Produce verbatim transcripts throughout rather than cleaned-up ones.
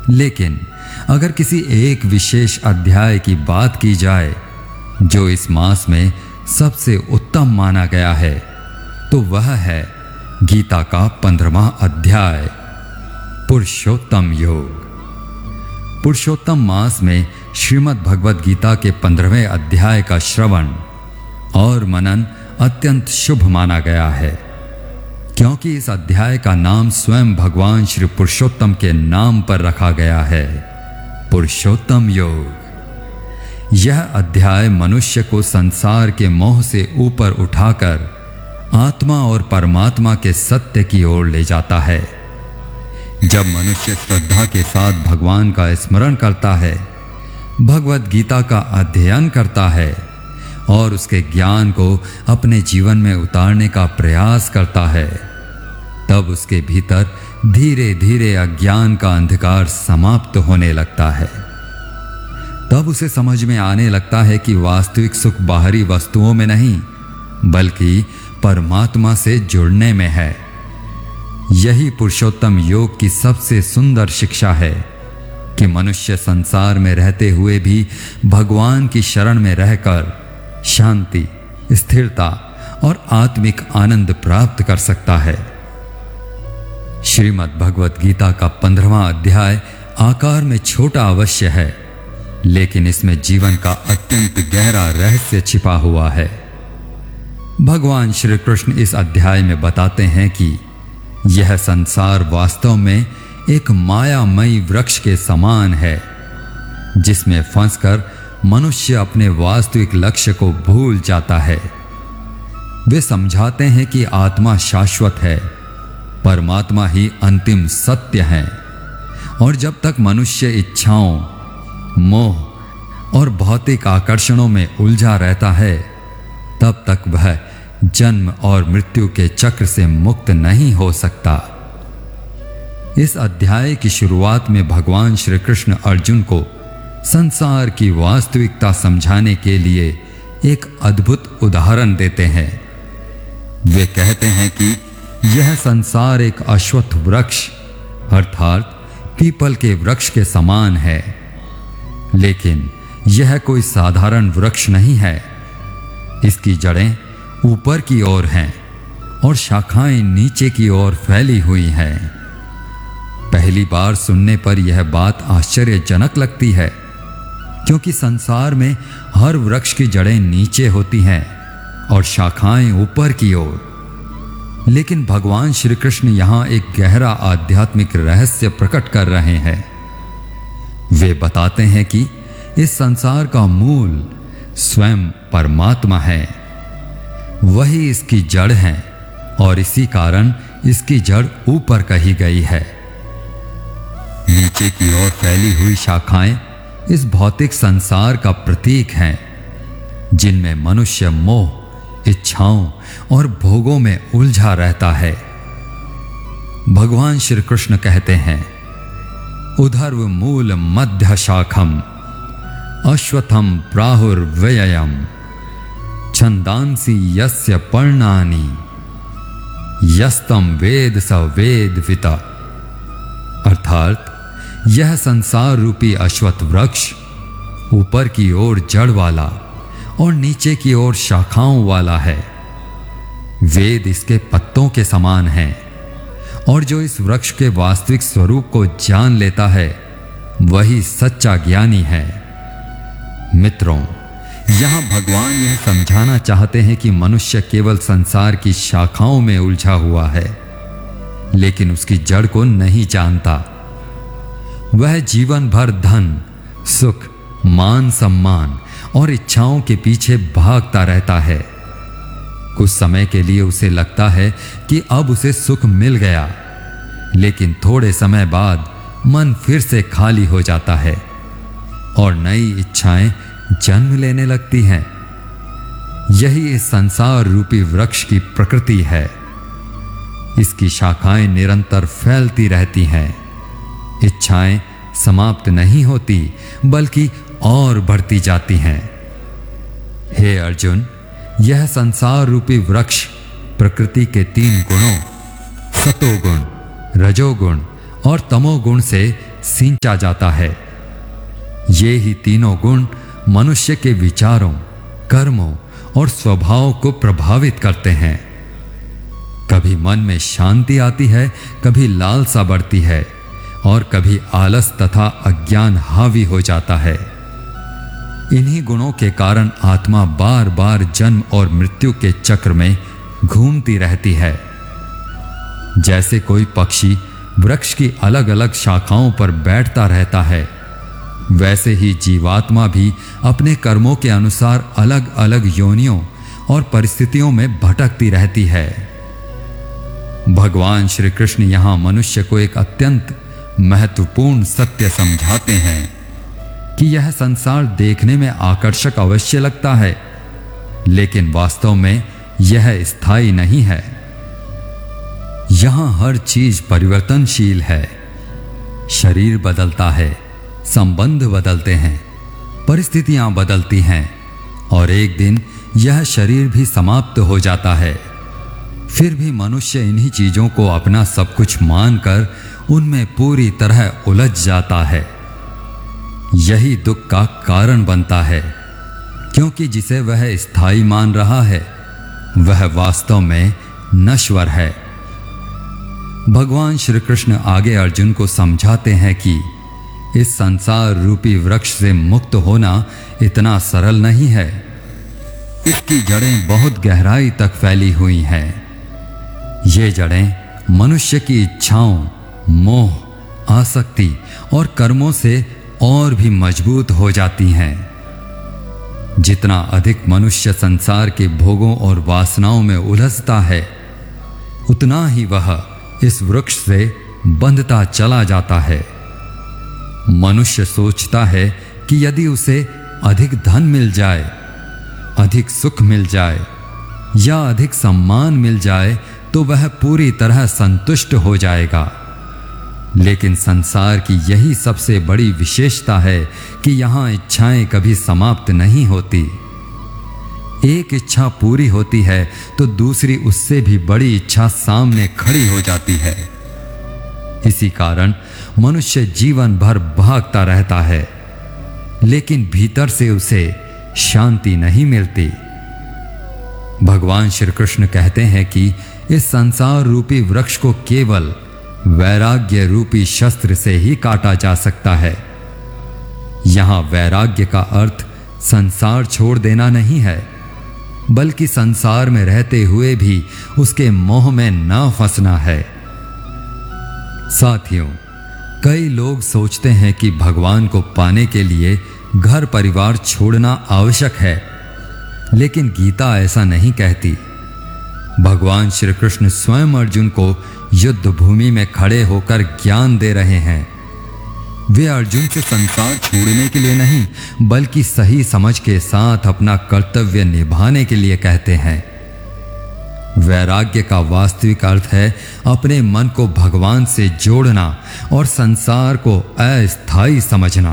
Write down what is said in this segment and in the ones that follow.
लेकिन अगर किसी एक विशेष अध्याय की बात की जाए जो इस मास में सबसे उत्तम माना गया है, तो वह है गीता का पंद्रहवां अध्याय, पुरुषोत्तम योग। पुरुषोत्तम मास में श्रीमद् भगवद गीता के पंद्रहवें अध्याय का श्रवण और मनन अत्यंत शुभ माना गया है, क्योंकि इस अध्याय का नाम स्वयं भगवान श्री पुरुषोत्तम के नाम पर रखा गया है, पुरुषोत्तम योग। यह अध्याय मनुष्य को संसार के मोह से ऊपर उठाकर आत्मा और परमात्मा के सत्य की ओर ले जाता है। जब मनुष्य श्रद्धा के साथ भगवान का स्मरण करता है, भगवद गीता का अध्ययन करता है और उसके ज्ञान को अपने जीवन में उतारने का प्रयास करता है, तब उसके भीतर धीरे धीरे अज्ञान का अंधकार समाप्त होने लगता है। तब उसे समझ में आने लगता है कि वास्तविक सुख बाहरी वस्तुओं में नहीं, बल्कि परमात्मा से जुड़ने में है। यही पुरुषोत्तम योग की सबसे सुंदर शिक्षा है कि मनुष्य संसार में रहते हुए भी भगवान की शरण में रहकर शांति, स्थिरता और आत्मिक आनंद प्राप्त कर सकता है। श्रीमद् भगवद गीता का पंद्रहवां अध्याय आकार में छोटा अवश्य है, लेकिन इसमें जीवन का अत्यंत गहरा रहस्य छिपा हुआ है। भगवान श्री कृष्ण इस अध्याय में बताते हैं कि यह संसार वास्तव में एक मायामयी वृक्ष के समान है, जिसमें फंसकर मनुष्य अपने वास्तविक लक्ष्य को भूल जाता है। वे समझाते हैं कि आत्मा शाश्वत है, परमात्मा ही अंतिम सत्य है, और जब तक मनुष्य इच्छाओं, मोह और भौतिक आकर्षणों में उलझा रहता है, तब तक वह जन्म और मृत्यु के चक्र से मुक्त नहीं हो सकता। इस अध्याय की शुरुआत में भगवान श्री कृष्ण अर्जुन को संसार की वास्तविकता समझाने के लिए एक अद्भुत उदाहरण देते हैं। वे कहते हैं कि यह संसार एक अश्वत्थ वृक्ष अर्थात पीपल के वृक्ष के समान है, लेकिन यह कोई साधारण वृक्ष नहीं है। इसकी जड़ें ऊपर की ओर हैं और शाखाएं नीचे की ओर फैली हुई हैं। पहली बार सुनने पर यह बात आश्चर्यजनक लगती है, क्योंकि संसार में हर वृक्ष की जड़ें नीचे होती हैं और शाखाएं ऊपर की ओर। लेकिन भगवान श्री कृष्ण यहां एक गहरा आध्यात्मिक रहस्य प्रकट कर रहे हैं। वे बताते हैं कि इस संसार का मूल स्वयं परमात्मा है, वही इसकी जड़ है और इसी कारण इसकी जड़ ऊपर कही गई है। नीचे की ओर फैली हुई शाखाएं इस भौतिक संसार का प्रतीक हैं, जिनमें मनुष्य मोह, इच्छाओं और भोगों में उलझा रहता है। भगवान श्री कृष्ण कहते हैं, उधर्व मूल मध्य शाखम अश्वत्थम प्राहुर्व्ययम् छंदांसि यस्य पर्णानि यस्तम वेद स वेदवित। अर्थात यह संसार रूपी अश्वत्थ वृक्ष ऊपर की ओर जड़ वाला और नीचे की ओर शाखाओं वाला है। वेद इसके पत्तों के समान हैं, और जो इस वृक्ष के वास्तविक स्वरूप को जान लेता है, वही सच्चा ज्ञानी है। मित्रों, यहाँ भगवान यह समझाना चाहते हैं कि मनुष्य केवल संसार की शाखाओं में उलझा हुआ है, लेकिन उसकी जड़ को नहीं जानता। वह जीवन भर धन, सुख, मान सम्मान और इच्छाओं के पीछे भागता रहता है। कुछ समय के लिए उसे लगता है कि अब उसे सुख मिल गया, लेकिन थोड़े समय बाद मन फिर से खाली हो जाता है और नई इच्छाएं जन्म लेने लगती हैं। यही इस संसार रूपी वृक्ष की प्रकृति है। इसकी शाखाएं निरंतर फैलती रहती हैं। इच्छाएं समाप्त नहीं होती, बल्कि और बढ़ती जाती हैं। हे अर्जुन, यह संसार रूपी वृक्ष प्रकृति के तीन गुणों सतोगुण, रजोगुण और तमोगुण से सींचा जाता है। ये ही तीनों गुण मनुष्य के विचारों, कर्मों और स्वभाव को प्रभावित करते हैं। कभी मन में शांति आती है, कभी लालसा बढ़ती है और कभी आलस तथा अज्ञान हावी हो जाता है। इन्हीं गुणों के कारण आत्मा बार बार जन्म और मृत्यु के चक्र में घूमती रहती है। जैसे कोई पक्षी वृक्ष की अलग अलग शाखाओं पर बैठता रहता है, वैसे ही जीवात्मा भी अपने कर्मों के अनुसार अलग अलग योनियों और परिस्थितियों में भटकती रहती है। भगवान श्री कृष्ण यहाँ मनुष्य को एक अत्यंत महत्वपूर्ण सत्य समझाते हैं कि यह संसार देखने में आकर्षक अवश्य लगता है, लेकिन वास्तव में यह स्थायी नहीं है। यहां हर चीज परिवर्तनशील है। शरीर बदलता है, संबंध बदलते हैं, परिस्थितियां बदलती हैं और एक दिन यह शरीर भी समाप्त हो जाता है। फिर भी मनुष्य इन्हीं चीजों को अपना सब कुछ मानकर उनमें पूरी तरह उलझ जाता है। यही दुख का कारण बनता है, क्योंकि जिसे वह स्थायी मान रहा है वह वास्तव में नश्वर है। भगवान श्री कृष्ण आगे अर्जुन को समझाते हैं कि इस संसार रूपी वृक्ष से मुक्त होना इतना सरल नहीं है। इसकी जड़ें बहुत गहराई तक फैली हुई हैं। ये जड़ें मनुष्य की इच्छाओं, मोह, आसक्ति और कर्मों से और भी मजबूत हो जाती हैं। जितना अधिक मनुष्य संसार के भोगों और वासनाओं में उलझता है, उतना ही वह इस वृक्ष से बंधता चला जाता है। मनुष्य सोचता है कि यदि उसे अधिक धन मिल जाए, अधिक सुख मिल जाए या अधिक सम्मान मिल जाए तो वह पूरी तरह संतुष्ट हो जाएगा। लेकिन संसार की यही सबसे बड़ी विशेषता है कि यहाँ इच्छाएं कभी समाप्त नहीं होती। एक इच्छा पूरी होती है तो दूसरी उससे भी बड़ी इच्छा सामने खड़ी हो जाती है। इसी कारण मनुष्य जीवन भर भागता रहता है, लेकिन भीतर से उसे शांति नहीं मिलती। भगवान श्री कृष्ण कहते हैं कि इस संसार रूपी वृक्ष को केवल वैराग्य रूपी शस्त्र से ही काटा जा सकता है। यहां वैराग्य का अर्थ संसार छोड़ देना नहीं है, बल्कि संसार में रहते हुए भी उसके मोह में न फंसना है। साथियों, कई लोग सोचते हैं कि भगवान को पाने के लिए घर परिवार छोड़ना आवश्यक है, लेकिन गीता ऐसा नहीं कहती। भगवान श्री कृष्ण स्वयं अर्जुन को युद्ध भूमि में खड़े होकर ज्ञान दे रहे हैं। वे अर्जुन से संसार छोड़ने के लिए नहीं, बल्कि सही समझ के साथ अपना कर्तव्य निभाने के लिए कहते हैं। वैराग्य का वास्तविक अर्थ है अपने मन को भगवान से जोड़ना और संसार को अस्थायी समझना।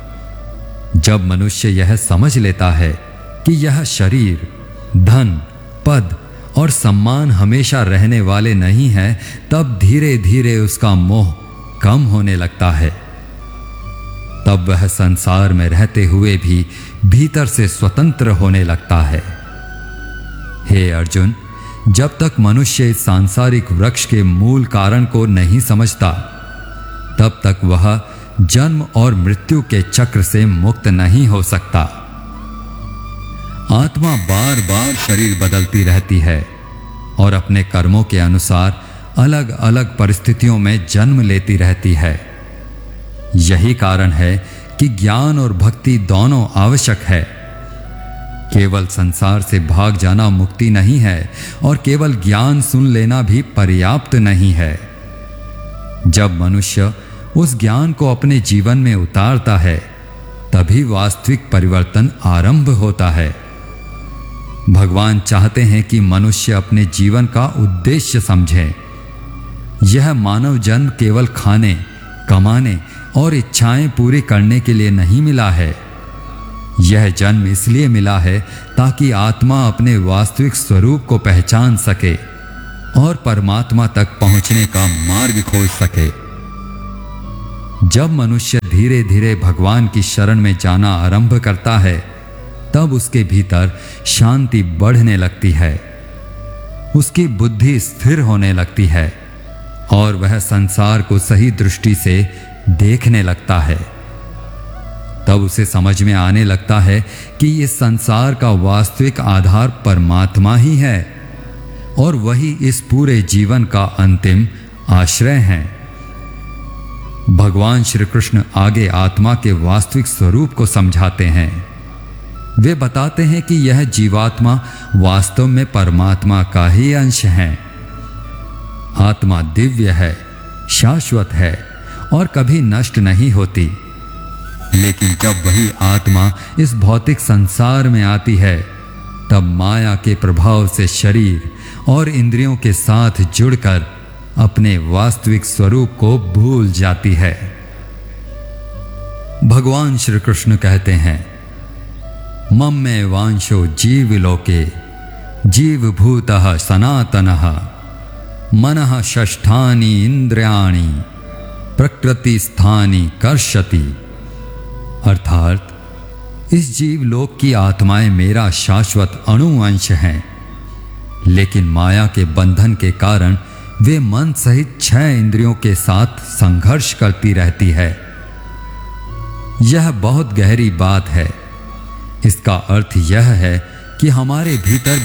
जब मनुष्य यह समझ लेता है कि यह शरीर, धन, पद और सम्मान हमेशा रहने वाले नहीं हैं, तब धीरे धीरे उसका मोह कम होने लगता है। तब वह संसार में रहते हुए भी भीतर से स्वतंत्र होने लगता है। हे अर्जुन, जब तक मनुष्य इस सांसारिक वृक्ष के मूल कारण को नहीं समझता, तब तक वह जन्म और मृत्यु के चक्र से मुक्त नहीं हो सकता। आत्मा बार बार शरीर बदलती रहती है और अपने कर्मों के अनुसार अलग अलग परिस्थितियों में जन्म लेती रहती है। यही कारण है कि ज्ञान और भक्ति दोनों आवश्यक है। केवल संसार से भाग जाना मुक्ति नहीं है और केवल ज्ञान सुन लेना भी पर्याप्त नहीं है। जब मनुष्य उस ज्ञान को अपने जीवन में उतारता है, तभी वास्तविक परिवर्तन आरंभ होता है। भगवान चाहते हैं कि मनुष्य अपने जीवन का उद्देश्य समझे। यह मानव जन्म केवल खाने, कमाने और इच्छाएं पूरी करने के लिए नहीं मिला है। यह जन्म इसलिए मिला है ताकि आत्मा अपने वास्तविक स्वरूप को पहचान सके और परमात्मा तक पहुंचने का मार्ग खोज सके। जब मनुष्य धीरे धीरे भगवान की शरण में जाना आरंभ करता है, तब उसके भीतर शांति बढ़ने लगती है, उसकी बुद्धि स्थिर होने लगती है और वह संसार को सही दृष्टि से देखने लगता है। तब उसे समझ में आने लगता है कि इस संसार का वास्तविक आधार परमात्मा ही है और वही इस पूरे जीवन का अंतिम आश्रय है। भगवान श्री कृष्ण आगे आत्मा के वास्तविक स्वरूप को समझाते हैं। वे बताते हैं कि यह जीवात्मा वास्तव में परमात्मा का ही अंश है। आत्मा दिव्य है, शाश्वत है और कभी नष्ट नहीं होती। लेकिन जब वही आत्मा इस भौतिक संसार में आती है, तब माया के प्रभाव से शरीर और इंद्रियों के साथ जुड़कर अपने वास्तविक स्वरूप को भूल जाती है। भगवान श्री कृष्ण कहते हैं, मम्मे वांशो जीवलोके जीवभूतः सनातनः मनः षष्ठानि इंद्रियाणि प्रकृति स्थानी कर्षति। अर्थात इस जीवलोक की आत्माएं मेरा शाश्वत अणु अंश हैं, लेकिन माया के बंधन के कारण वे मन सहित छह इंद्रियों के साथ संघर्ष करती रहती है। यह बहुत गहरी बात है। इसका अर्थ यह है कि हमारे भीतर